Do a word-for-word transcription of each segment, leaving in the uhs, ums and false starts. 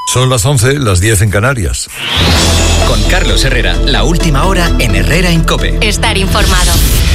Son las once, las diez en Canarias. Con Carlos Herrera, la última hora en Herrera en COPE. Estar informado.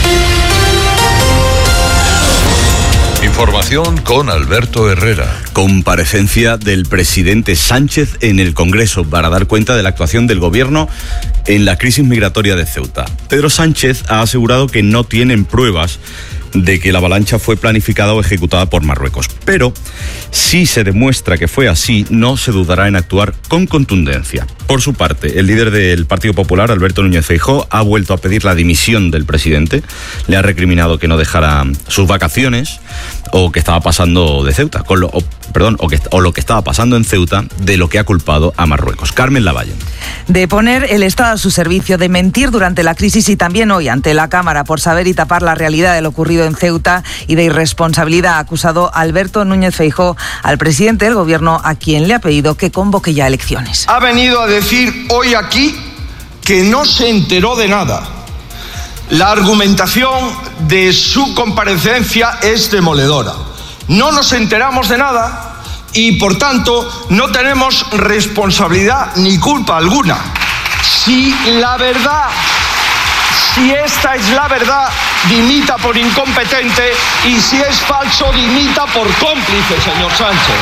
Información con Alberto Herrera. Comparecencia del presidente Sánchez en el Congreso para dar cuenta de la actuación del gobierno en la crisis migratoria de Ceuta. Pedro Sánchez ha asegurado que no tienen pruebas de que la avalancha fue planificada o ejecutada por Marruecos. Pero si se demuestra que fue así, no se dudará en actuar con contundencia. Por su parte, el líder del Partido Popular, Alberto Núñez Feijóo, ha vuelto a pedir la dimisión del presidente. Le ha recriminado que no dejara sus vacaciones o que estaba pasando de Ceuta, con lo, o, perdón, o, que, o lo que estaba pasando en Ceuta, de lo que ha culpado a Marruecos. Carmen Lavalle. De poner el Estado a su servicio, de mentir durante la crisis y también hoy ante la Cámara por saber y tapar la realidad de lo ocurrido en Ceuta, y de irresponsabilidad ha acusado Alberto Núñez Feijóo al presidente del gobierno, a quien le ha pedido que convoque ya elecciones. Ha venido a decir hoy aquí que no se enteró de nada. La argumentación de su comparecencia es demoledora. No nos enteramos de nada y, por tanto, no tenemos responsabilidad ni culpa alguna. Si la verdad, si esta es la verdad, dimita por incompetente, y si es falso, dimita por cómplice, señor Sánchez.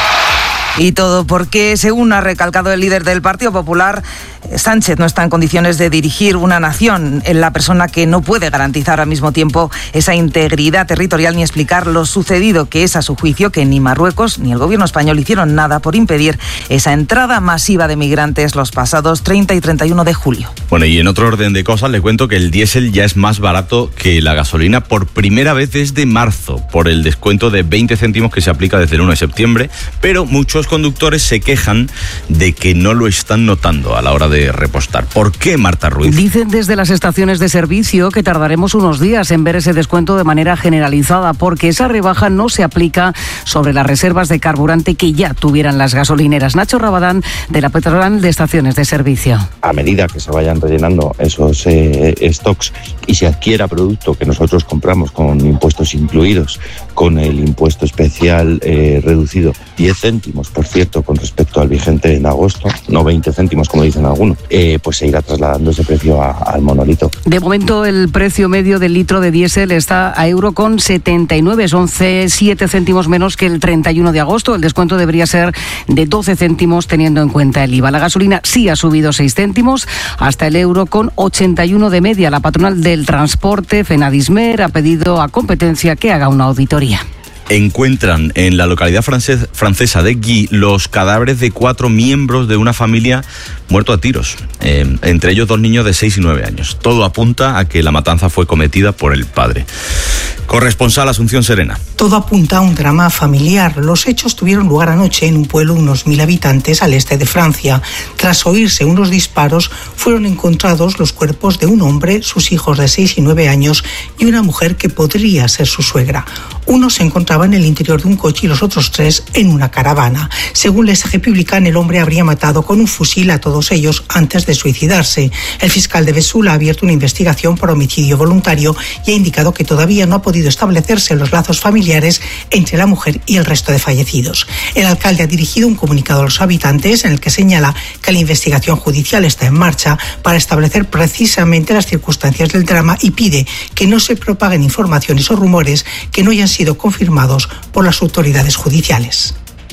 Y todo porque, según ha recalcado el líder del Partido Popular, Sánchez no está en condiciones de dirigir una nación, en la persona que no puede garantizar al mismo tiempo esa integridad territorial ni explicar lo sucedido, que es, a su juicio, que ni Marruecos ni el gobierno español hicieron nada por impedir esa entrada masiva de migrantes los pasados treinta y treinta y uno de julio. Bueno, y en otro orden de cosas, le cuento que el diésel ya es más barato que la gasolina por primera vez desde marzo, por el descuento de veinte céntimos que se aplica desde el uno de septiembre, pero muchos conductores se quejan de que no lo están notando a la hora de repostar. ¿Por qué, Marta Ruiz? Dicen desde las estaciones de servicio que tardaremos unos días en ver ese descuento de manera generalizada, porque esa rebaja no se aplica sobre las reservas de carburante que ya tuvieran las gasolineras. Nacho Rabadán, de la Petronal de Estaciones de Servicio. A medida que se vayan rellenando esos eh, stocks y se adquiera producto que nosotros compramos con impuestos incluidos, con el impuesto especial eh, reducido, diez céntimos, por cierto, con respecto al vigente en agosto, no veinte céntimos como dicen algunos, eh, pues se irá trasladando ese precio a, al monolito. De momento el precio medio del litro de diésel está a euro con setenta y nueve, son siete céntimos menos que el treinta y uno de agosto. El descuento debería ser de doce céntimos teniendo en cuenta el I V A. La gasolina sí ha subido seis céntimos hasta el euro con ochenta y uno de media. La patronal del transporte, Fenadismer, ha pedido a competencia que haga una auditoría. Encuentran en la localidad francés, francesa de Guy los cadáveres de cuatro miembros de una familia muertos a tiros, eh, entre ellos dos niños de seis y nueve años. Todo apunta a que la matanza fue cometida por el padre. Corresponsal Asunción Serena. Todo apunta a un drama familiar. Los hechos tuvieron lugar anoche en un pueblo de unos mil habitantes al este de Francia. Tras oírse unos disparos, fueron encontrados los cuerpos de un hombre, sus hijos de seis y nueve años y una mujer que podría ser su suegra. Uno se encontraba en el interior de un coche y los otros tres en una caravana. Según la S G Publican, el hombre habría matado con un fusil a todos ellos antes de suicidarse. El fiscal de Vesoul ha abierto una investigación por homicidio voluntario y ha indicado que todavía no ha podido establecerse los lazos familiares entre la mujer y el resto de fallecidos. El alcalde ha dirigido un comunicado a los habitantes en el que señala que la investigación judicial está en marcha para establecer precisamente las circunstancias del drama y pide que no se propaguen informaciones o rumores que no hayan sido confirmados por las autoridades judiciales.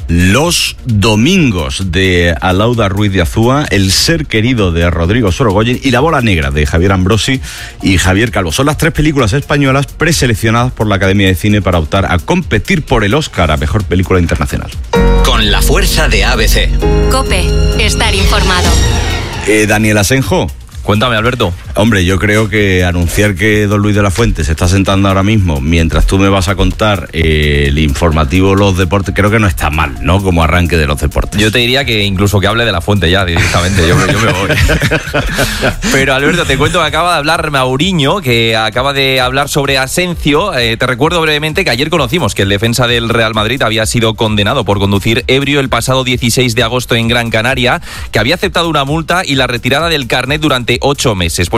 Los domingos de Alauda Ruiz de Azúa, El ser querido de Rodrigo Sorogoyen y La bola negra de Javier Ambrosi y Javier Calvo. Son las tres películas españolas preseleccionadas por la Academia de Cine para optar a competir por el Oscar a Mejor Película Internacional. Con la fuerza de A B C. COPE, estar informado. Eh, Daniel Asenjo. Cuéntame, Alberto. Hombre, yo creo que anunciar que don Luis de la Fuente se está sentando ahora mismo mientras tú me vas a contar eh, el informativo Los Deportes, creo que no está mal, ¿no? Como arranque de los deportes. Yo te diría que incluso que hable de la Fuente ya directamente, yo, yo me voy. Pero, Alberto, te cuento que acaba de hablar Mauriño, que acaba de hablar sobre Asensio. Eh, te recuerdo brevemente que ayer conocimos que el defensa del Real Madrid había sido condenado por conducir ebrio el pasado dieciséis de agosto en Gran Canaria, que había aceptado una multa y la retirada del carnet durante ocho meses. Pues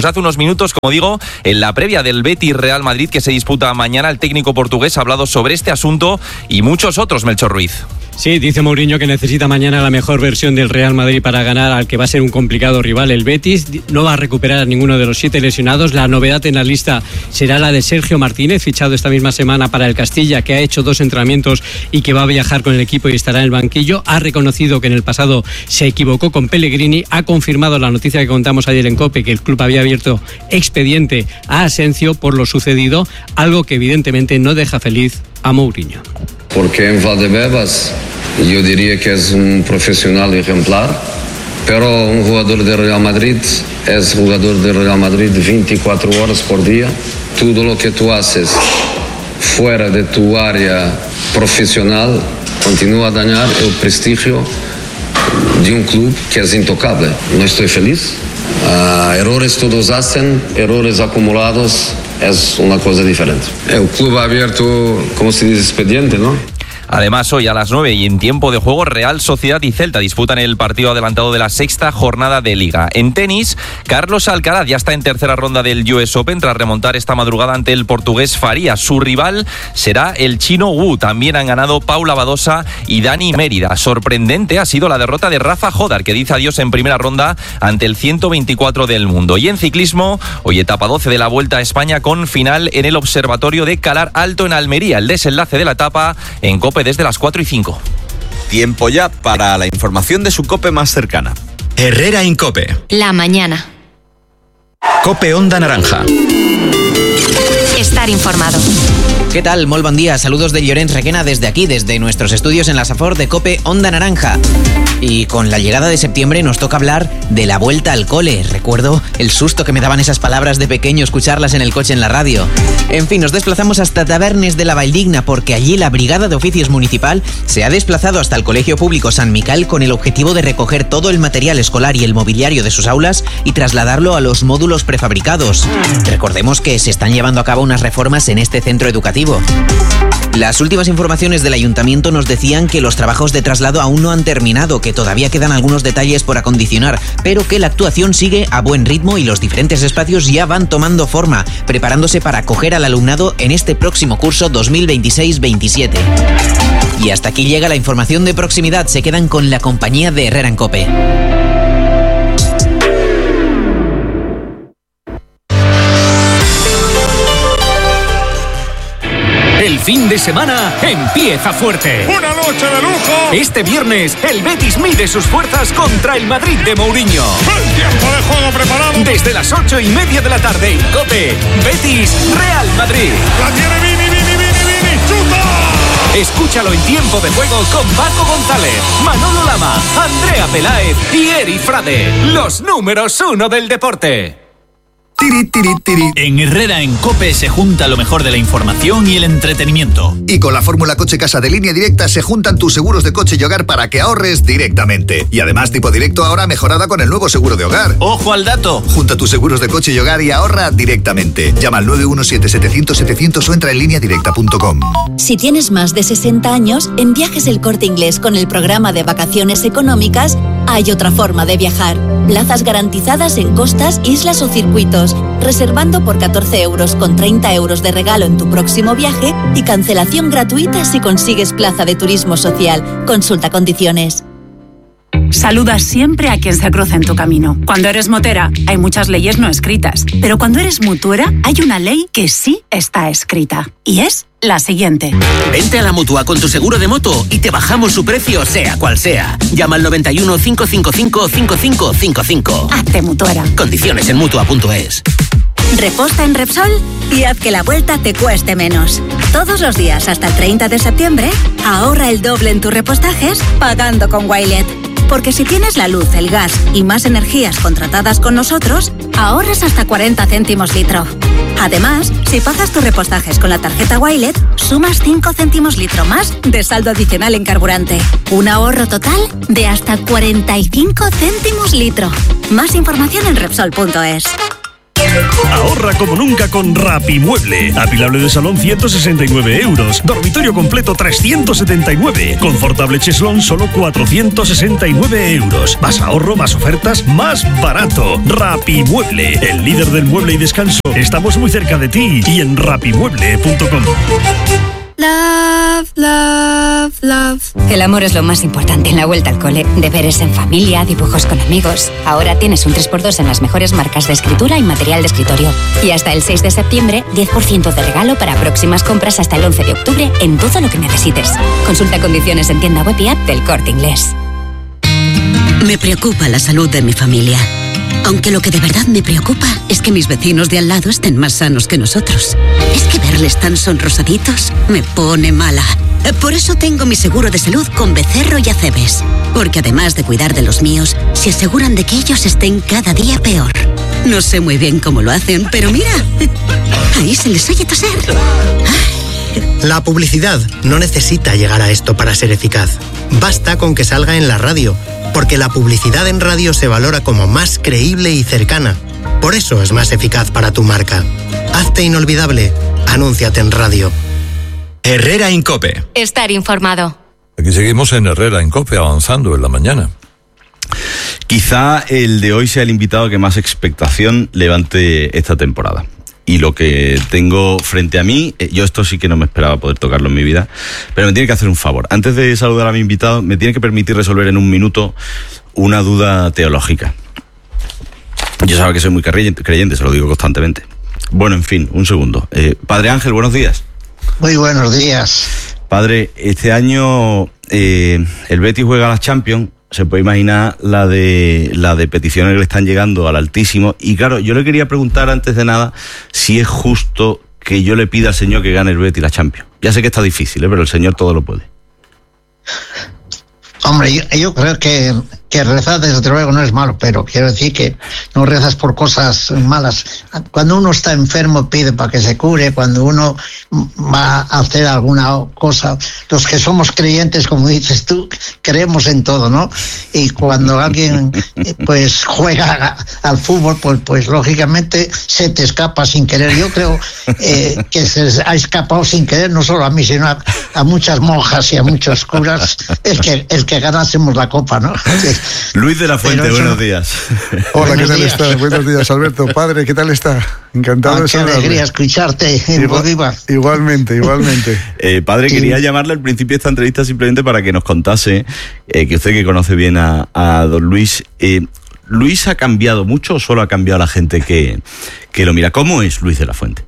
Pues hace unos minutos, como digo, en la previa del Betis Real Madrid que se disputa mañana, el técnico portugués ha hablado sobre este asunto y muchos otros, Melchor Ruiz. Sí, dice Mourinho que necesita mañana la mejor versión del Real Madrid para ganar al que va a ser un complicado rival, el Betis. No va a recuperar a ninguno de los siete lesionados. La novedad en la lista será la de Sergio Martínez, fichado esta misma semana para el Castilla, que ha hecho dos entrenamientos y que va a viajar con el equipo y estará en el banquillo. Ha reconocido que en el pasado se equivocó con Pellegrini. Ha confirmado la noticia que contamos ayer en COPE, que el club había abierto expediente a Asensio por lo sucedido, algo que evidentemente no deja feliz a Mourinho. Porque en Valdebebas yo diría que es un profesional ejemplar, pero un jugador de Real Madrid es jugador de Real Madrid veinticuatro horas por día. Todo lo que tú haces fuera de tu área profesional continúa a dañar el prestigio de un club que es intocable. No estoy feliz. Uh, errores todos hacen, errores acumulados es una cosa diferente. El club ha abierto, como se dice, expediente, ¿no? Además, hoy a las nueve y en tiempo de juego, Real Sociedad y Celta disputan el partido adelantado de la sexta jornada de Liga. En tenis, Carlos Alcaraz ya está en tercera ronda del U S Open tras remontar esta madrugada ante el portugués Farías. Su rival será el chino Wu. También han ganado Paula Badosa y Dani Mérida. Sorprendente ha sido la derrota de Rafa Jodar, que dice adiós en primera ronda ante el ciento veinticuatro del mundo. Y en ciclismo, hoy etapa doce de la Vuelta a España con final en el Observatorio de Calar Alto en Almería. El desenlace de la etapa en COPE desde las cuatro y cinco. Tiempo ya para la información de su COPE más cercana. Herrera en COPE. La mañana. COPE Onda Naranja. Estar informado. ¿Qué tal? Molt bon día. Saludos de Llorenç Requena desde aquí, desde nuestros estudios en la Safor de COPE Onda Naranja. Y con la llegada de septiembre nos toca hablar de la vuelta al cole. Recuerdo el susto que me daban esas palabras de pequeño escucharlas en el coche en la radio. En fin, nos desplazamos hasta Tavernes de la Valldigna porque allí la Brigada de Oficios Municipal se ha desplazado hasta el Colegio Público San Mical con el objetivo de recoger todo el material escolar y el mobiliario de sus aulas y trasladarlo a los módulos prefabricados. Recordemos que se están llevando a cabo unas reformas en este centro educativo. Las últimas informaciones del ayuntamiento nos decían que los trabajos de traslado aún no han terminado, que todavía quedan algunos detalles por acondicionar, pero que la actuación sigue a buen ritmo y los diferentes espacios ya van tomando forma, preparándose para acoger al alumnado en este próximo curso dos mil veintiséis veintisiete. Y hasta aquí llega la información de proximidad. Se quedan con la compañía de Herrera en COPE. El fin de semana empieza fuerte. ¡Una noche de lujo! Este viernes, el Betis mide sus fuerzas contra el Madrid de Mourinho. ¡El tiempo de juego preparado! Desde las ocho y media de la tarde en COPE, Betis Real Madrid. ¡La tiene Vini, Vini, Vini, Vini! ¡Chuta! Escúchalo en tiempo de juego con Paco González, Manolo Lama, Andrea Peláez y Eri Frade. Los números uno del deporte. Tiri, tiri, tiri. En Herrera en COPE se junta lo mejor de la información y el entretenimiento. Y con la fórmula Coche Casa de Línea Directa se juntan tus seguros de coche y hogar para que ahorres directamente. Y además tipo directo ahora mejorada con el nuevo seguro de hogar. ¡Ojo al dato! Junta tus seguros de coche y hogar y ahorra directamente. Llama al nueve uno siete, setecientos, setecientos o entra en línea directa punto com. Si tienes más de sesenta años, en Viajes El Corte Inglés con el programa de vacaciones económicas hay otra forma de viajar. Plazas garantizadas en costas, islas o circuitos. Reservando por catorce euros con treinta euros de regalo en tu próximo viaje y cancelación gratuita si consigues plaza de turismo social. Consulta condiciones. Saluda siempre a quien se cruza en tu camino. Cuando eres motera, hay muchas leyes no escritas. Pero cuando eres mutuera, hay una ley que sí está escrita. Y es la siguiente. Vente a la Mutua con tu seguro de moto y te bajamos su precio, sea cual sea. Llama al noventa y uno, cinco cinco cinco, cinco cinco cinco cinco. Hazte mutuera. Condiciones en mutua punto es. Reposta en Repsol y haz que la vuelta te cueste menos. Todos los días hasta el treinta de septiembre, ahorra el doble en tus repostajes pagando con Wilet. Porque si tienes la luz, el gas y más energías contratadas con nosotros, ahorras hasta cuarenta céntimos litro. Además, si pagas tus repostajes con la tarjeta Wilet, sumas cinco céntimos litro más de saldo adicional en carburante. Un ahorro total de hasta cuarenta y cinco céntimos litro. Más información en Repsol punto es. Ahorra como nunca con Rapimueble. Apilable de salón ciento sesenta y nueve euros. Dormitorio completo trescientos setenta y nueve. Confortable cheslón solo cuatrocientos sesenta y nueve euros. Más ahorro, más ofertas, más barato. Rapimueble, el líder del mueble y descanso. Estamos muy cerca de ti y en rapimueble punto com. Love, love, love. El amor es lo más importante en la vuelta al cole. Deberes en familia, dibujos con amigos. Ahora tienes un tres por dos en las mejores marcas de escritura y material de escritorio. Y hasta el seis de septiembre, diez por ciento de regalo para próximas compras hasta el once de octubre en todo lo que necesites. Consulta condiciones en tienda web y app del Corte Inglés. Me preocupa la salud de mi familia. Aunque lo que de verdad me preocupa es que mis vecinos de al lado estén más sanos que nosotros. Es que verles tan sonrosaditos me pone mala. Por eso tengo mi seguro de salud con Becerro y Acebes. Porque además de cuidar de los míos, se aseguran de que ellos estén cada día peor. No sé muy bien cómo lo hacen, pero mira, ahí se les oye toser. La publicidad no necesita llegar a esto para ser eficaz. Basta con que salga en la radio, porque la publicidad en radio se valora como más creíble y cercana. Por eso es más eficaz para tu marca. Hazte inolvidable. Anúnciate en radio. Herrera en COPE. Estar informado. Aquí seguimos en Herrera en COPE, avanzando en la mañana. Quizá el de hoy sea el invitado que más expectación levante esta temporada. Y lo que tengo frente a mí, yo esto sí que no me esperaba poder tocarlo en mi vida, pero me tiene que hacer un favor. Antes de saludar a mi invitado, me tiene que permitir resolver en un minuto una duda teológica. Yo sabe que soy muy creyente, se lo digo constantemente. Bueno, en fin, un segundo. Eh, Padre Ángel, buenos días. Muy buenos días. Padre, este año eh, el Betis juega a la Champions. Se puede imaginar la de la de peticiones que le están llegando al Altísimo. Y claro, yo le quería preguntar antes de nada si es justo que yo le pida al Señor que gane el Betis la Champions. Ya sé que está difícil, ¿eh? Pero el Señor todo lo puede. Hombre, yo, yo creo que, que rezar desde luego no es malo, pero quiero decir que no rezas por cosas malas. Cuando uno está enfermo pide para que se cure, cuando uno va a hacer alguna cosa, los que somos creyentes, como dices tú, creemos en todo, ¿no? Y cuando alguien pues juega al fútbol, pues, pues lógicamente se te escapa sin querer. Yo creo eh, que se ha escapado sin querer, no solo a mí, sino a, a muchas monjas y a muchos curas, el que, el que ganásemos la copa, ¿no? Luis de la Fuente, buenos días. Hola, buenos ¿qué tal días. estás? Buenos días, Alberto. Padre, ¿qué tal está? Encantado ah, de saludarle. Qué alegría escucharte en Igual, Bolívar. Igualmente, igualmente. Eh, padre, sí. Quería llamarle al principio de esta entrevista simplemente para que nos contase, eh, que usted que conoce bien a, a don Luis, eh, ¿Luis ha cambiado mucho o solo ha cambiado a la gente que, que lo mira? ¿Cómo es Luis de la Fuente?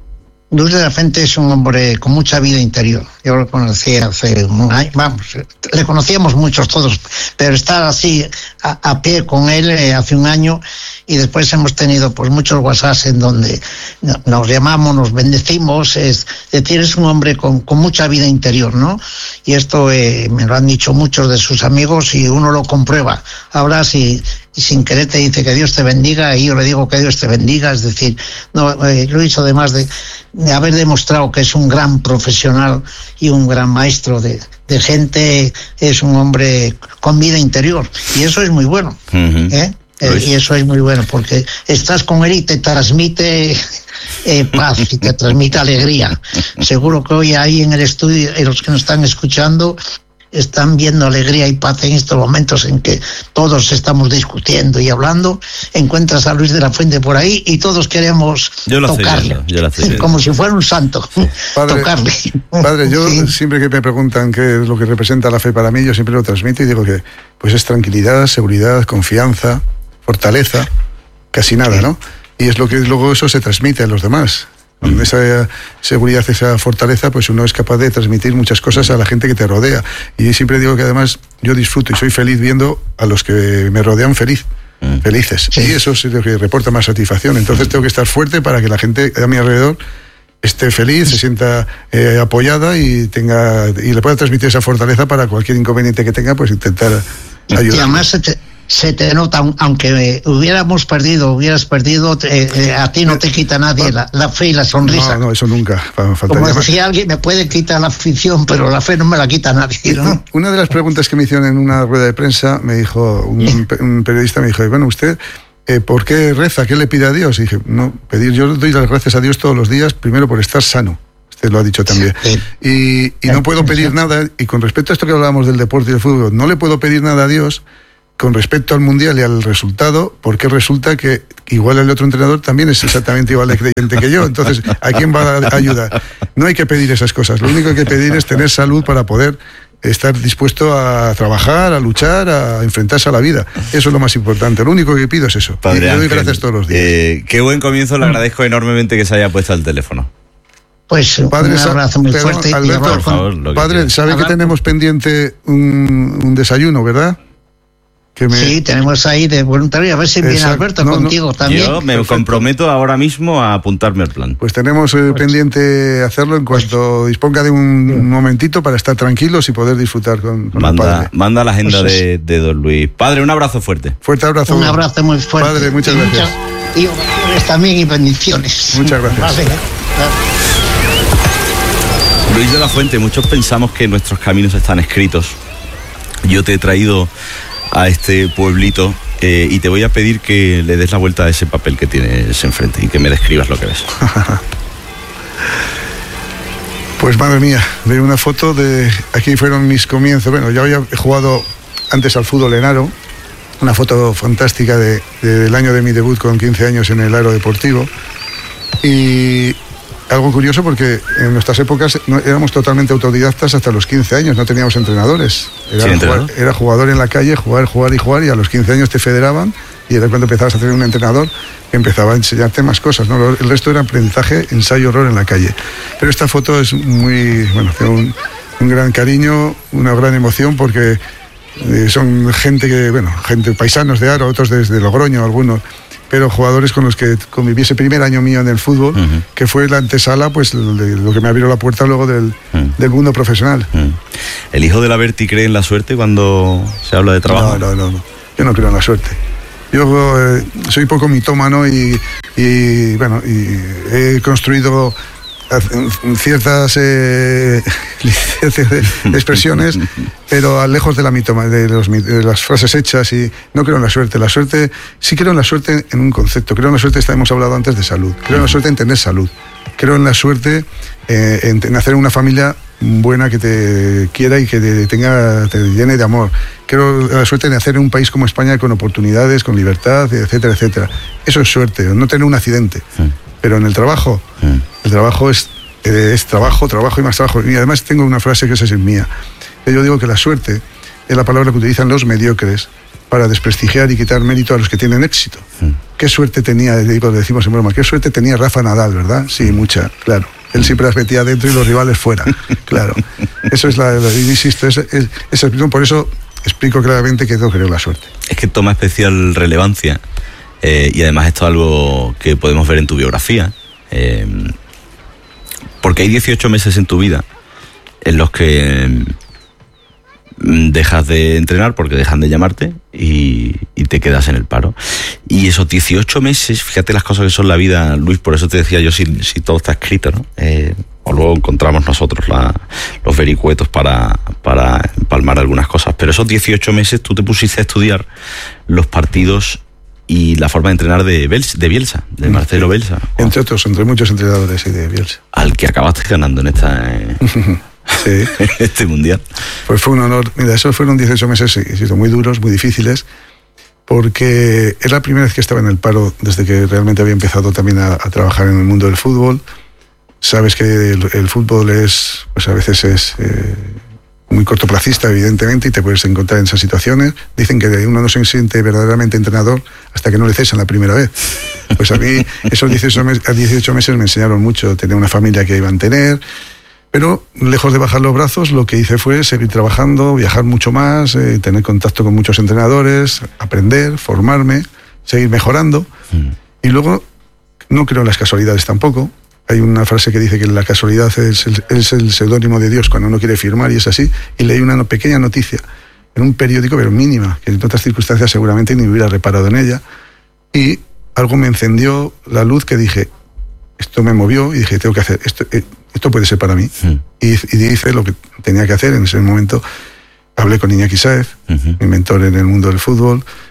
Luis de la Fuente es un hombre con mucha vida interior. Yo lo conocí hace un año, vamos, le conocíamos muchos todos, pero estar así a, a pie con él eh, hace un año, y después hemos tenido pues muchos WhatsApps en donde nos llamamos, nos bendecimos. Es decir, es un hombre con, con mucha vida interior, ¿no? Y esto eh, me lo han dicho muchos de sus amigos y uno lo comprueba. Ahora si sin querer te dice que Dios te bendiga y yo le digo que Dios te bendiga, es decir, no, eh, Luis, además de, de haber demostrado que es un gran profesional y un gran maestro de, de gente, es un hombre con vida interior, y eso es muy bueno. Uh-huh. ¿eh? Eh, y eso es muy bueno porque estás con él y te transmite eh, paz y te transmite alegría. Seguro que hoy ahí en el estudio, eh, los que nos están escuchando están viendo alegría y paz en estos momentos en que todos estamos discutiendo y hablando. Encuentras a Luis de la Fuente por ahí y todos queremos yo tocarle, viendo, yo como si fuera un santo. Padre, tocarle. Padre, yo sí. siempre que me preguntan qué es lo que representa la fe para mí, yo siempre lo transmito y digo que pues es tranquilidad, seguridad, confianza, fortaleza, casi nada, sí. ¿no? Y es lo que luego eso se transmite a los demás. Con esa seguridad, esa fortaleza, pues uno es capaz de transmitir muchas cosas a la gente que te rodea. Y siempre digo que además yo disfruto y soy feliz viendo a los que me rodean feliz, mm. felices. Sí. Y eso es lo que reporta más satisfacción. Entonces tengo que estar fuerte para que la gente a mi alrededor esté feliz, se sienta eh, apoyada y tenga y le pueda transmitir esa fortaleza para cualquier inconveniente que tenga, pues intentar ayudar. Y además se te... se te nota, aunque hubiéramos perdido, hubieras perdido, eh, eh, a ti no te quita nadie la, la fe y la sonrisa. No, no, eso nunca. Como decía alguien, me puede quitar la afición, pero la fe no me la quita nadie, ¿no? Una de las preguntas que me hicieron en una rueda de prensa, me dijo, un, un periodista me dijo, bueno, usted eh, ¿por qué reza? ¿Qué le pide a Dios? Y dije, no, pedir, yo doy las gracias a Dios todos los días, primero por estar sano. Usted lo ha dicho también. Y, y no puedo pedir nada, y con respecto a esto que hablábamos del deporte y del fútbol, no le puedo pedir nada a Dios con respecto al Mundial y al resultado, porque resulta que igual el otro entrenador también es exactamente igual de creyente que yo. Entonces, ¿a quién va a ayudar? No hay que pedir esas cosas. Lo único que hay que pedir es tener salud para poder estar dispuesto a trabajar, a luchar, a enfrentarse a la vida. Eso es lo más importante. Lo único que pido es eso. Padre y le doy Ángel, gracias todos los días. Eh, qué buen comienzo, le agradezco enormemente que se haya puesto al teléfono. Pues padre, un abrazo muy perdón, fuerte. Alberto, y por favor, lo que padre, quieras. ¿sabe que tenemos pendiente un, un desayuno, verdad? Que me... Sí, tenemos ahí de voluntario. A ver si viene Exacto. Alberto No, no. contigo también. Yo me comprometo ahora mismo a apuntarme al plan. Pues tenemos eh, pendiente hacerlo en cuanto disponga de un, un momentito para estar tranquilos y poder disfrutar con, con el Manda, padre. manda la agenda Pues de, de don Luis. Padre, un abrazo fuerte. Fuerte abrazo. Un abrazo muy fuerte. Padre, muchas y gracias. muchas- y oraciones también y bendiciones. Muchas gracias. Vale, ¿eh? Luis de la Fuente, muchos pensamos que nuestros caminos están escritos. Yo te he traído a este pueblito eh, y te voy a pedir que le des la vuelta a ese papel que tienes enfrente y que me describas lo que ves. Pues madre mía, veo una foto de... Aquí fueron mis comienzos. Bueno, yo había jugado antes al fútbol en Aro. Una foto fantástica de, de- del año de mi debut con quince años en el Aro Deportivo. Y algo curioso porque en nuestras épocas no- éramos totalmente autodidactas hasta los quince años, no teníamos entrenadores. Era, ¿Sin jugar, entrenador? era jugador en la calle, jugar, jugar y jugar, y a los quince años te federaban, y era cuando empezabas a tener un entrenador que empezaba a enseñarte más cosas, ¿no? Lo- El resto era aprendizaje, ensayo, horror en la calle. Pero esta foto es muy, bueno, tengo un, un gran cariño, una gran emoción, porque eh, son gente que, bueno, gente, paisanos de Aro, otros desde Logroño, algunos, pero jugadores con los que conviví ese primer año mío en el fútbol, Uh-huh. que fue la antesala, pues de lo que me abrió la puerta luego del, Uh-huh. del mundo profesional. Mm. ¿El hijo de la Berti cree en la suerte cuando se habla de trabajo? No, no, no, no. Yo no creo en la suerte. Yo eh, soy poco mitómano y, y, bueno, y he construido eh, ciertas eh, expresiones, pero lejos de la mitoma, de, los mi- de las frases hechas, y no creo en la suerte. La suerte, sí creo en la suerte en un concepto. Creo en la suerte, esta hemos hablado antes de salud. Creo en la suerte en tener salud. Creo en la suerte eh, en, en hacer una familia buena que te quiera y que te tenga, te llene de amor. Creo en la suerte en hacer un país como España con oportunidades, con libertad, etcétera, etcétera. Eso es suerte, no tener un accidente. Pero en el trabajo, el trabajo es, eh, es trabajo, trabajo y más trabajo. Y además tengo una frase que esa es mía. Que yo digo que la suerte es la palabra que utilizan los mediocres para desprestigiar y quitar mérito a los que tienen éxito. ¿Qué suerte tenía, digo, decimos en broma, qué suerte tenía Rafa Nadal, verdad? Sí, mucha, claro. Él siempre las metía adentro y los rivales fuera, claro. Eso es la, la insisto, es, es, es el- por eso explico claramente que no creo en la suerte. Es que toma especial relevancia eh, y además esto es algo que podemos ver en tu biografía, eh, porque hay dieciocho meses en tu vida en los que mm, dejas de entrenar porque dejan de llamarte y, y te quedas en el paro. Y esos dieciocho meses, fíjate las cosas que son la vida, Luis, por eso te decía yo si, si todo está escrito, ¿no? Eh, o luego encontramos nosotros la, los vericuetos para, para empalmar algunas cosas. Pero esos dieciocho meses tú te pusiste a estudiar los partidos y la forma de entrenar de, Bels- de Bielsa, de Marcelo Bielsa. Entre otros, entre muchos entrenadores y de Bielsa. Al que acabaste ganando en esta eh, Sí. este mundial. Pues fue un honor. Mira, esos fueron dieciocho meses, insisto, muy duros, muy difíciles, porque era la primera vez que estaba en el paro desde que realmente había empezado también a, a trabajar en el mundo del fútbol. Sabes que el, el fútbol es, pues a veces es eh, muy cortoplacista, evidentemente, y te puedes encontrar en esas situaciones. Dicen que uno no se siente verdaderamente entrenador hasta que no le cesan la primera vez. Pues a mí esos dieciocho meses, dieciocho meses me enseñaron mucho, tener una familia que iba a mantener. Pero lejos de bajar los brazos, lo que hice fue seguir trabajando, viajar mucho más, eh, tener contacto con muchos entrenadores, aprender, formarme, seguir mejorando. Mm. Y luego, no creo en las casualidades tampoco. Hay una frase que dice que la casualidad es el, es el seudónimo de Dios cuando uno quiere firmar, y es así. Y leí una pequeña noticia en un periódico, pero mínima, que en otras circunstancias seguramente ni hubiera reparado en ella. Y algo me encendió la luz que dije, esto me movió, y dije, tengo que hacer esto. Eh, Esto puede ser para mí. Uh-huh. Y, y hice lo que tenía que hacer en ese momento. Hablé con Iñaki Sáez, uh-huh. mi mentor en el mundo del fútbol.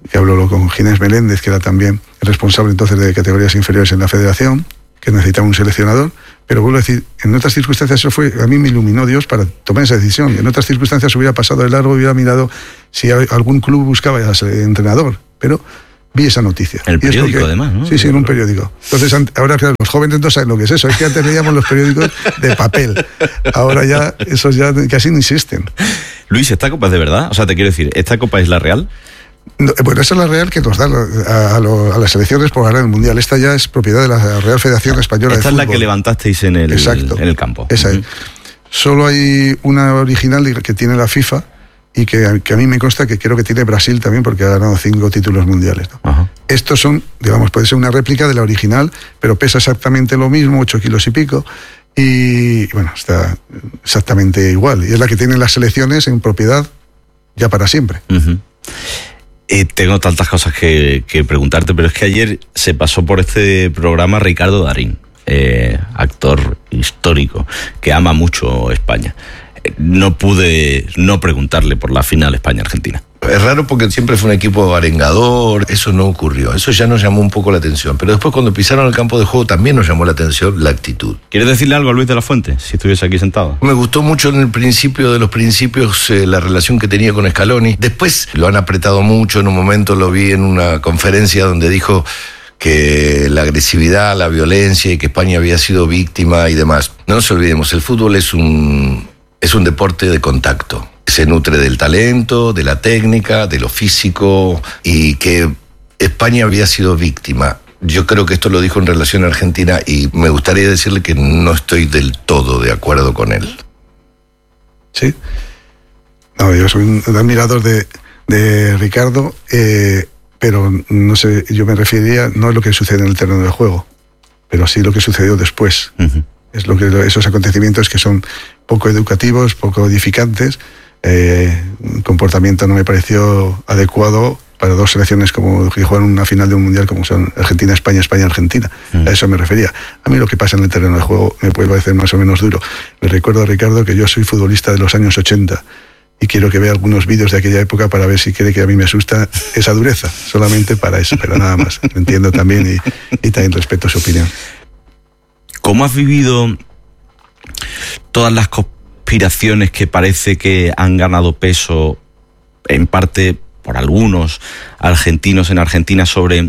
que habló con Ginés Meléndez, que era también el responsable entonces de categorías inferiores en la federación, que necesitaba un seleccionador, pero vuelvo a decir, en otras circunstancias eso fue, a mí me iluminó Dios para tomar esa decisión. En otras circunstancias hubiera pasado de largo, hubiera mirado si algún club buscaba entrenador, pero vi esa noticia. El periódico, que, además, ¿no? Sí, sí, en un periódico. Entonces, ahora claro, los jóvenes no saben lo que es eso. Es que antes leíamos los periódicos de papel. Ahora ya, esos ya casi no existen. Luis, ¿esta copa es de verdad? O sea, te quiero decir, ¿esta copa es la real? No, bueno, esa es la Real que nos da a, a, lo, a las selecciones por ganar el Mundial. Esta ya es propiedad de la Real Federación Española Esta de Fútbol. Esta es la que levantasteis en el, Exacto. en el campo. Esa uh-huh. es. Solo hay una original que tiene la FIFA y que, que a mí me consta que creo que tiene Brasil también porque ha ganado cinco títulos mundiales, ¿no? Uh-huh. Estos son, digamos, puede ser una réplica de la original, pero pesa exactamente lo mismo, ocho kilos y pico. Y bueno, está exactamente igual. Y es la que tienen las selecciones en propiedad ya para siempre. Uh-huh. Eh, tengo tantas cosas que, que preguntarte, pero es que ayer se pasó por este programa Ricardo Darín, eh, actor histórico, que ama mucho España. Eh, no pude no preguntarle por la final España-Argentina. Es raro porque siempre fue un equipo arengador, eso no ocurrió, eso ya nos llamó un poco la atención, pero después cuando pisaron el campo de juego también nos llamó la atención la actitud. ¿Quieres decirle algo a Luis de la Fuente, si estuviese aquí sentado? Me gustó mucho en el principio de los principios eh, la relación que tenía con Scaloni, después lo han apretado mucho, en un momento lo vi en una conferencia donde dijo que la agresividad, la violencia y que España había sido víctima y demás. No nos olvidemos, el fútbol es un, es un deporte de contacto. Se nutre del talento, de la técnica, de lo físico, y que España había sido víctima. Yo creo que esto lo dijo en relación a Argentina y me gustaría decirle que no estoy del todo de acuerdo con él. Sí. No, yo soy un admirador de, de Ricardo, eh, pero no sé, yo me referiría no a lo que sucede en el terreno del juego, pero sí lo que sucedió después. Uh-huh. Es lo que esos acontecimientos que son poco educativos, poco edificantes. Eh, un comportamiento no me pareció adecuado para dos selecciones como que juegan una final de un mundial como son Argentina, España, España, Argentina. Mm. A eso me refería. A mí lo que pasa en el terreno de juego me puede parecer más o menos duro. Le recuerdo a Ricardo que yo soy futbolista de los años ochenta y quiero que vea algunos vídeos de aquella época para ver si cree que a mí me asusta esa dureza, solamente para eso, pero nada más. Lo entiendo también y, y también respeto su opinión. ¿Cómo has vivido todas las conspiraciones que parece que han ganado peso, en parte por algunos argentinos en Argentina, sobre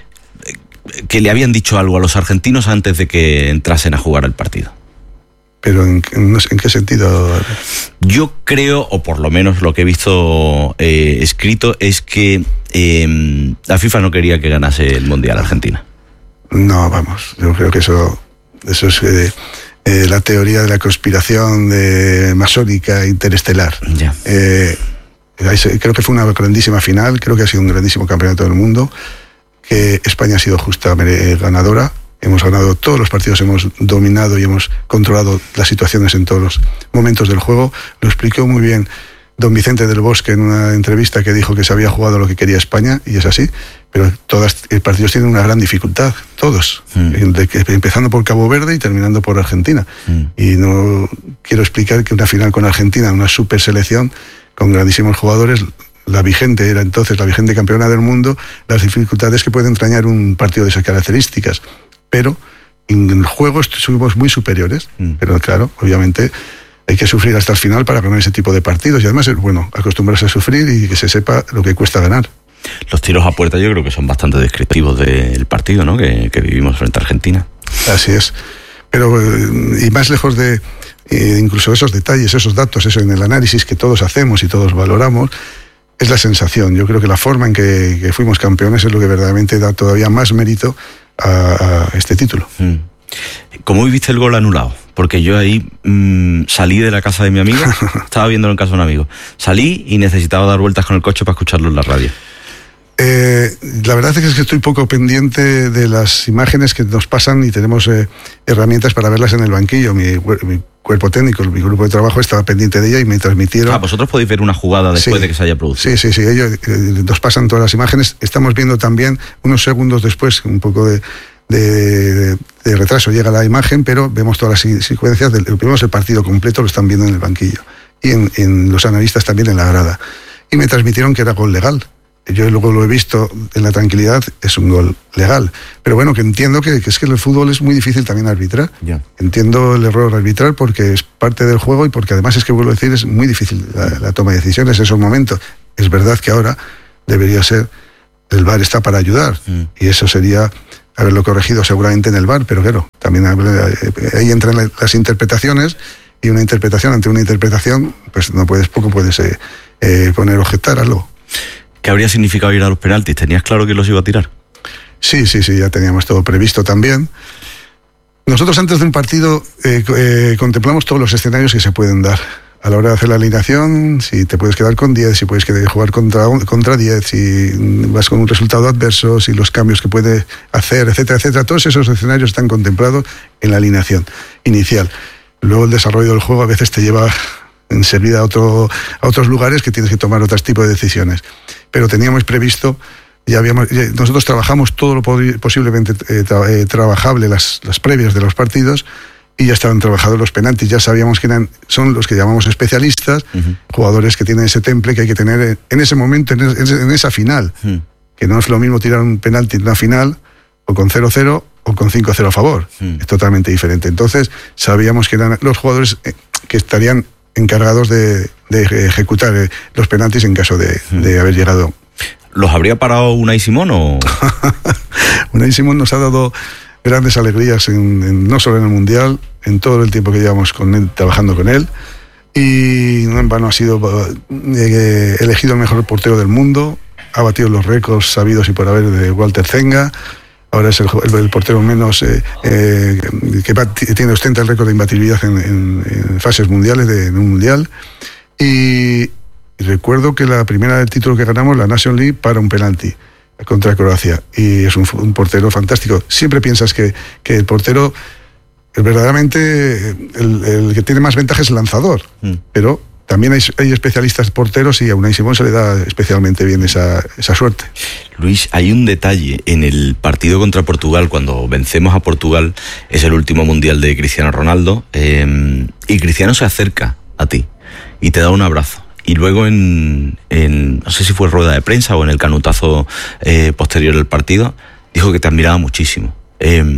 que le habían dicho algo a los argentinos antes de que entrasen a jugar el partido? ¿Pero en, en, en qué sentido? Yo creo, o por lo menos lo que he visto eh, escrito, es que eh, la FIFA no quería que ganase el Mundial Argentina. No, vamos, yo creo que eso, eso es eh, eh, la teoría de la conspiración de masónica interestelar. Ya. Eh, creo que fue una grandísima final, creo que ha sido un grandísimo campeonato del mundo, que España ha sido justa ganadora. Hemos ganado todos los partidos, hemos dominado y hemos controlado las situaciones en todos los momentos del juego. Lo explicó muy bien don Vicente del Bosque en una entrevista, que dijo que se había jugado lo que quería España, y es así, pero todos los partidos tienen una gran dificultad, todos, mm. de, empezando por Cabo Verde y terminando por Argentina. Mm. Y no quiero explicar que una final con Argentina, una super selección, con grandísimos jugadores, la vigente era entonces la vigente campeona del mundo, las dificultades que puede entrañar un partido de esas características. Pero en el juego somos muy superiores, mm. pero claro, obviamente hay que sufrir hasta el final para ganar ese tipo de partidos, y además es bueno acostumbrarse a sufrir y que se sepa lo que cuesta ganar. Los tiros a puerta yo creo que son bastante descriptivos del partido, ¿no?, que, que vivimos frente a Argentina. Así es, pero y más lejos de eh, incluso esos detalles, esos datos, eso en el análisis que todos hacemos y todos valoramos, es la sensación. Yo creo que la forma en que, que fuimos campeones es lo que verdaderamente da todavía más mérito a, a este título. Mm. ¿Cómo viviste el gol anulado? Porque yo ahí mmm, salí de la casa de mi amigo, estaba viéndolo en casa de un amigo, salí y necesitaba dar vueltas con el coche para escucharlo en la radio. Eh, la verdad es que estoy poco pendiente de las imágenes que nos pasan y tenemos eh, herramientas para verlas en el banquillo. Mi, mi cuerpo técnico, mi grupo de trabajo estaba pendiente de ella y me transmitieron. Ah, vosotros podéis ver una jugada después sí, de que se haya producido. Sí, sí, sí, ellos eh, nos pasan todas las imágenes. Estamos viendo también unos segundos después un poco de, de, de, de retraso, llega la imagen, pero vemos todas las secuencias. Del, vemos el partido completo, lo están viendo en el banquillo y en, en los analistas también en la grada. Y me transmitieron que era gol legal. yo luego lo he visto en la tranquilidad, es un gol legal. Pero bueno, que entiendo que, que es que el fútbol es muy difícil también arbitrar. Yeah. Entiendo el error arbitral porque es parte del juego y porque además es que, vuelvo a decir, es muy difícil la, la toma de decisiones en esos momentos. Es verdad que ahora debería ser, el V A R está para ayudar, mm. y eso sería haberlo corregido seguramente en el V A R, pero claro, también ahí entran las interpretaciones, y una interpretación ante una interpretación, pues no puedes, poco puedes eh, eh, poner objetar algo. ¿Qué habría significado ir a los penaltis? ¿Tenías claro que los iba a tirar? Sí, sí, sí, ya teníamos todo previsto también. Nosotros antes de un partido eh, eh, contemplamos todos los escenarios que se pueden dar. A la hora de hacer la alineación, si te puedes quedar con diez, si puedes jugar contra, contra diez, si vas con un resultado adverso, si los cambios que puede hacer, etcétera, etcétera. Todos esos escenarios están contemplados en la alineación inicial. Luego el desarrollo del juego a veces te lleva enseguida a, otro, a otros lugares que tienes que tomar otros tipos de decisiones. Pero teníamos previsto, ya habíamos, ya, nosotros trabajamos todo lo posiblemente eh, tra, eh, trabajable, las, las previas de los partidos, y ya estaban trabajados los penaltis, ya sabíamos que eran, son los que llamamos especialistas, uh-huh. jugadores que tienen ese temple que hay que tener en ese momento, en, es, en esa final, uh-huh. que no es lo mismo tirar un penalti en una final, o con cero cero, o con cinco cero a favor, uh-huh. es totalmente diferente. Entonces sabíamos que eran los jugadores que estarían encargados de, de ejecutar los penaltis en caso de, uh-huh. de haber llegado. ¿Los habría parado Unai Simón o...? Unai Simón nos ha dado grandes alegrías, en, en, no solo en el Mundial, en todo el tiempo que llevamos con él, trabajando con él, y no en vano ha sido eh, elegido el mejor portero del mundo, ha batido los récords sabidos y por haber de Walter Zenga, ahora es el, el, el portero menos eh, eh, que bat, tiene ostenta el récord de imbatibilidad en, en, en fases mundiales, de, en un mundial, y, y recuerdo que la primera del título que ganamos, la Nation League, para un penalti contra Croacia, y es un, un portero fantástico. Siempre piensas que, que el portero, el verdaderamente el, el que tiene más ventaja es el lanzador, mm. pero también hay, hay especialistas porteros, y a Unai Simón se le da especialmente bien esa, esa suerte. Luis, hay un detalle en el partido contra Portugal, cuando vencemos a Portugal, es el último mundial de Cristiano Ronaldo, eh, y Cristiano se acerca a ti y te da un abrazo. Y luego en, en, no sé si fue rueda de prensa o en el canutazo eh, posterior al partido, dijo que te admiraba muchísimo. Eh,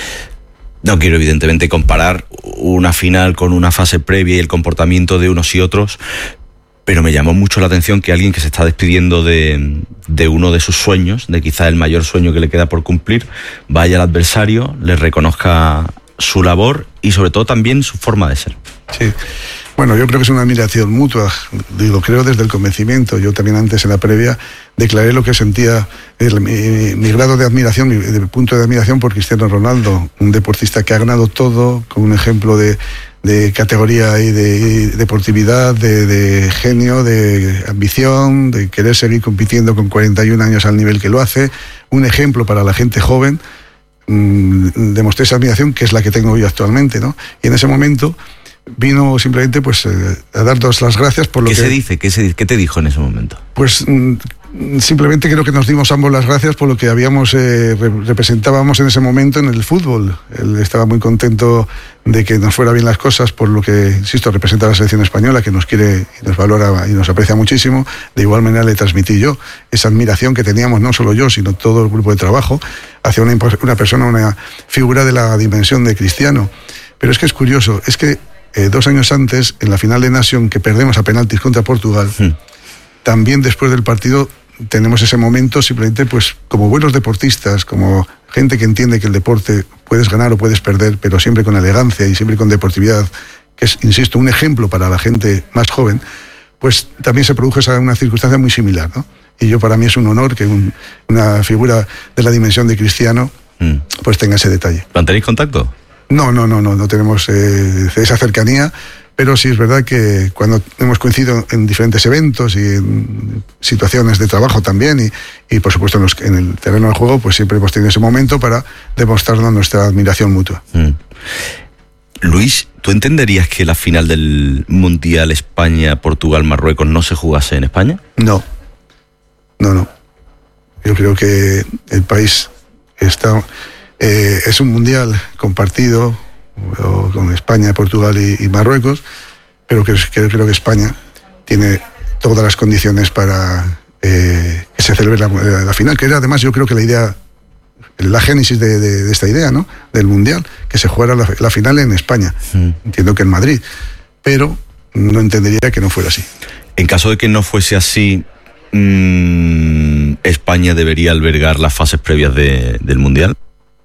no quiero evidentemente comparar una final con una fase previa y el comportamiento de unos y otros, pero me llamó mucho la atención que alguien que se está despidiendo de, de uno de sus sueños, de quizá el mayor sueño que le queda por cumplir, vaya al adversario, le reconozca su labor y sobre todo también su forma de ser. Sí. Bueno, yo creo que es una admiración mutua, digo, creo desde el convencimiento. Yo también antes en la previa declaré lo que sentía, el, mi, mi grado de admiración, mi, mi punto de admiración por Cristiano Ronaldo, un deportista que ha ganado todo, con un ejemplo de, de categoría y de deportividad, de, de genio, de ambición, de querer seguir compitiendo con cuarenta y un años al nivel que lo hace, un ejemplo para la gente joven. Mm, demostré esa admiración que es la que tengo yo actualmente, ¿no? Y en ese momento vino simplemente pues eh, a darnos las gracias por lo ¿Qué que... se dice? ¿Qué se, qué te dijo en ese momento? Pues mm, simplemente creo que nos dimos ambos las gracias por lo que habíamos eh, re- representábamos en ese momento en el fútbol. Él estaba muy contento de que nos fuera bien las cosas, por lo que, insisto, representa a la selección española, que nos quiere y nos valora y nos aprecia muchísimo. De igual manera le transmití yo esa admiración que teníamos, no solo yo, sino todo el grupo de trabajo, hacia una, una persona, una figura de la dimensión de Cristiano. Pero es que es curioso, es que Eh, dos años antes, en la final de Nation, que perdemos a penaltis contra Portugal, sí. también después del partido tenemos ese momento simplemente pues como buenos deportistas, como gente que entiende que el deporte puedes ganar o puedes perder, pero siempre con elegancia y siempre con deportividad, que es, insisto, un ejemplo para la gente más joven, pues también se produjo esa, una circunstancia muy similar, ¿no? Y yo, para mí es un honor que un, una figura de la dimensión de Cristiano mm. pues tenga ese detalle. ¿Mantenéis contacto? No, no, no, no, no tenemos eh, esa cercanía, pero sí es verdad que cuando hemos coincidido en diferentes eventos y en situaciones de trabajo también, y, y por supuesto en, los, en el terreno del juego, pues siempre hemos tenido ese momento para demostrarnos nuestra admiración mutua. Mm. Luis, ¿tú entenderías que la final del Mundial España-Portugal-Marruecos no se jugase en España? No, no, no. Yo creo que el país está... Eh, es un mundial compartido o, con España, Portugal y, y Marruecos, pero que, que creo que España tiene todas las condiciones para eh, que se celebre la, la final, que era además yo creo que la idea, la génesis de, de, de esta idea, ¿no? Del Mundial, que se jugara la, la final en España. Mm. Entiendo que en Madrid, pero no entendería que no fuera así. En caso de que no fuese así, mmm, ¿España debería albergar las fases previas de, del Mundial?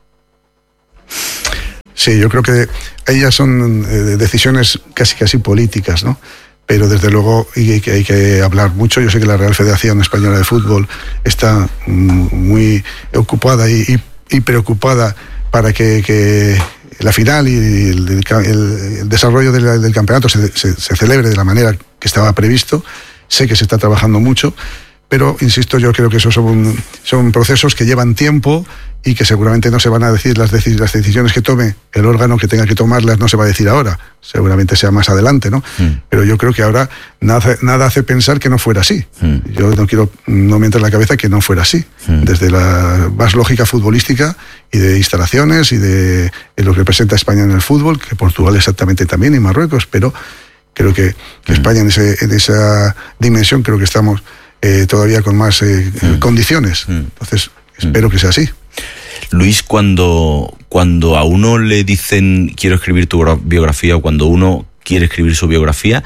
Sí, yo creo que ellas son eh, decisiones casi casi políticas, ¿no? Pero desde luego y hay, que, hay que hablar mucho. Yo sé que la Real Federación Española de Fútbol está muy ocupada y, y, y preocupada para que, que la final y el, el, el desarrollo del, del campeonato se, se, se celebre de la manera que estaba previsto. Sé que se está trabajando mucho, pero insisto, yo creo que esos son, son procesos que llevan tiempo y que seguramente no se van a decir las, deci- las decisiones que tome el órgano que tenga que tomarlas, no se va a decir ahora, seguramente sea más adelante, ¿no? Mm. Pero yo creo que ahora nada, nada hace pensar que no fuera así. Mm. Yo no quiero, no me entra en la cabeza que no fuera así, mm. desde la más lógica futbolística y de instalaciones y de, de lo que representa España en el fútbol, que Portugal exactamente también y Marruecos, pero creo que, que mm. España en, ese, en esa dimensión creo que estamos eh, todavía con más eh, mm. condiciones. Mm. Entonces, espero mm. que sea así. Luis, cuando, cuando a uno le dicen quiero escribir tu biografía o cuando uno quiere escribir su biografía,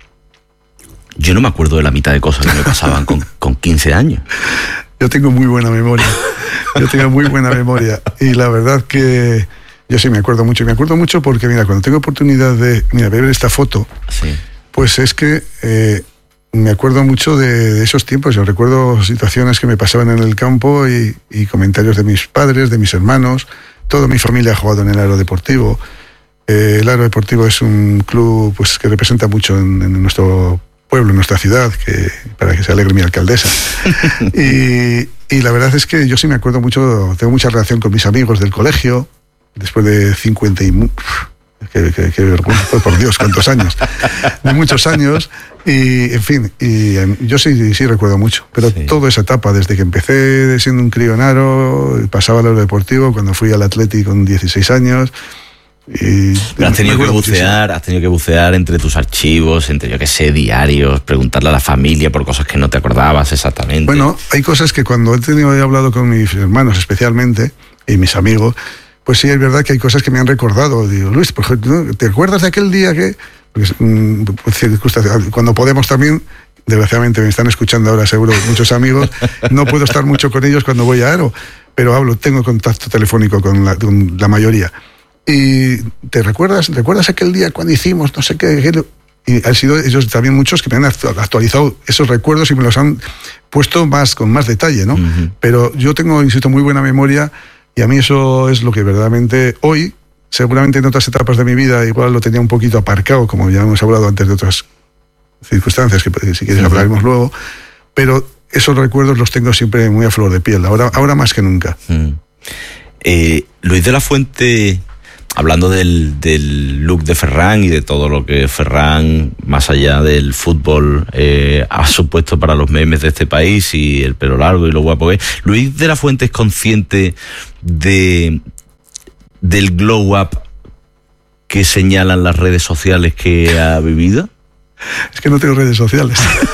yo no me acuerdo de la mitad de cosas que me pasaban con, con quince años. Yo tengo muy buena memoria, yo tengo muy buena memoria y la verdad que yo sí me acuerdo mucho, y me acuerdo mucho porque mira, cuando tengo oportunidad de mira, ver esta foto, sí. pues es que eh, me acuerdo mucho de, de esos tiempos. Yo recuerdo situaciones que me pasaban en el campo y, y comentarios de mis padres, de mis hermanos. Toda mi familia ha jugado en el Aerodeportivo. Eh, el Aerodeportivo es un club pues, que representa mucho en, en nuestro pueblo, en nuestra ciudad, que, para que se alegre mi alcaldesa. y, y la verdad es que yo sí me acuerdo mucho, tengo mucha relación con mis amigos del colegio, después de cincuenta y... Que, que, que vergüenza, por Dios, cuántos años, de muchos años, y en fin, y yo sí, sí recuerdo mucho, pero sí. Toda esa etapa, desde que empecé siendo un crío en Aro, pasaba al deportivo, cuando fui al Atleti con dieciséis años, y has tenido que bucear, has tenido que bucear entre tus archivos, entre yo que sé, diarios, preguntarle a la familia por cosas que no te acordabas exactamente. Bueno, hay cosas que cuando he tenido, he hablado con mis hermanos especialmente, y mis amigos, pues sí, es verdad que hay cosas que me han recordado. Digo, Luis, por ejemplo, ¿te acuerdas de aquel día que...? Pues, cuando podemos también, desgraciadamente me están escuchando ahora seguro muchos amigos, no puedo estar mucho con ellos cuando voy a Aro, pero hablo, tengo contacto telefónico con la, con la mayoría. Y ¿te recuerdas, recuerdas aquel día cuando hicimos no sé qué? Y han sido ellos también muchos que me han actualizado esos recuerdos y me los han puesto más con más detalle, ¿no? Uh-huh. Pero yo tengo, insisto, muy buena memoria. Y a mí eso es lo que verdaderamente hoy, seguramente en otras etapas de mi vida, igual lo tenía un poquito aparcado, como ya hemos hablado antes de otras circunstancias, que si quieres hablaremos luego, pero esos recuerdos los tengo siempre muy a flor de piel, ahora, ahora más que nunca. Mm. Eh, Luis de la Fuente, hablando del, del look de Ferran y de todo lo que Ferran, más allá del fútbol, eh, ha supuesto para los memes de este país y el pelo largo y lo guapo que es, ¿Luis de la Fuente es consciente de del glow up que señalan las redes sociales que ha vivido? Es que no tengo redes sociales.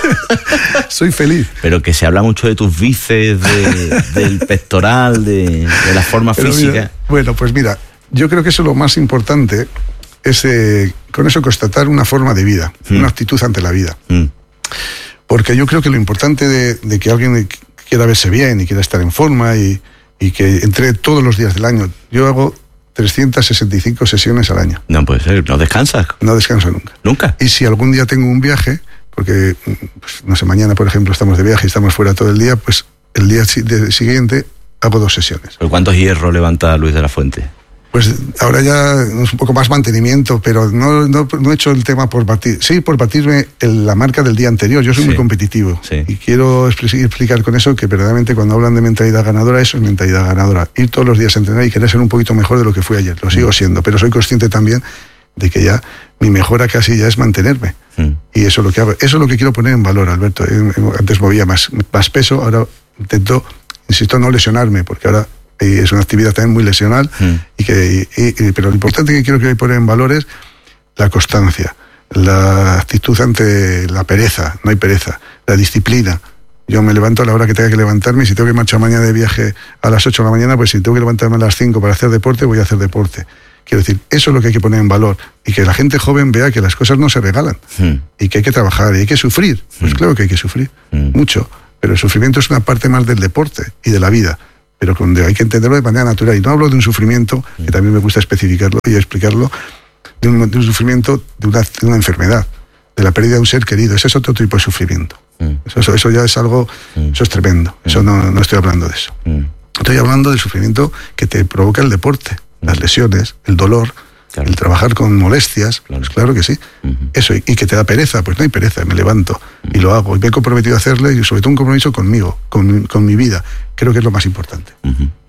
Soy feliz. Pero que se habla mucho de tus bíceps, de, del pectoral, de, de la forma Pero física. Mira, bueno, pues mira, yo creo que eso lo más importante es eh, con eso constatar una forma de vida, mm. una actitud ante la vida. Mm. Porque yo creo que lo importante de, de que alguien quiera verse bien y quiera estar en forma y, y que entre todos los días del año, yo hago trescientas sesenta y cinco sesiones al año. No puede ser, ¿no descansas? No descanso nunca. ¿Nunca? Y si algún día tengo un viaje, porque, pues, no sé, mañana, por ejemplo, estamos de viaje y estamos fuera todo el día, pues el día siguiente hago dos sesiones. ¿Pero cuántos hierros levanta Luis de la Fuente? Pues ahora ya es un poco más mantenimiento, pero no, no, no he hecho el tema por batir. Sí, por batirme el, la marca del día anterior. Yo soy sí. muy competitivo. Sí. Y quiero explicar con eso que verdaderamente cuando hablan de mentalidad ganadora, eso es mentalidad ganadora. Ir todos los días a entrenar y querer ser un poquito mejor de lo que fui ayer. Lo sigo siendo, pero soy consciente también de que ya mi mejora casi ya es mantenerme. Mm. Y eso es lo que hago. Eso es lo que quiero poner en valor, Alberto. Antes movía más, más peso, ahora intento, insisto, no lesionarme, porque ahora y es una actividad también muy lesional, mm. y que, y, y, pero lo importante que quiero que poner en valor es la constancia, la actitud ante la pereza, no hay pereza, la disciplina, Yo me levanto a la hora que tenga que levantarme, y si tengo que marchar mañana de viaje a las ocho de la mañana, pues si tengo que levantarme a las cinco para hacer deporte, voy a hacer deporte. Quiero decir, eso es lo que hay que poner en valor, y que la gente joven vea que las cosas no se regalan, mm. y que hay que trabajar, y hay que sufrir. Pues mm. claro que hay que sufrir, mm. mucho, pero el sufrimiento es una parte más del deporte y de la vida, pero donde hay que entenderlo de manera natural. Y no hablo de un sufrimiento, que también me gusta especificarlo y explicarlo, de un, de un sufrimiento de una, de una enfermedad, de la pérdida de un ser querido. Ese es otro tipo de sufrimiento. Mm. Eso, eso, eso ya es algo, mm. eso es tremendo. Mm. Eso no, no estoy hablando de eso. Mm. Estoy hablando del sufrimiento que te provoca el deporte, mm. las lesiones, el dolor, claro. el trabajar con molestias, claro, pues claro que sí. Mm-hmm. Eso, y, y que te da pereza, pues no hay pereza, me levanto mm. y lo hago. Y me he comprometido a hacerle, y sobre todo un compromiso conmigo, con, con mi vida. Creo que es lo más importante. Mm-hmm.